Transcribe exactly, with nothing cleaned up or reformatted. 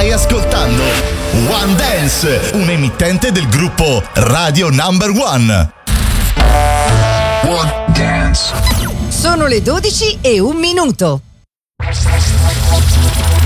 Stai ascoltando One Dance, un emittente del gruppo Radio Number One. One Dance. Sono le dodici e un minuto.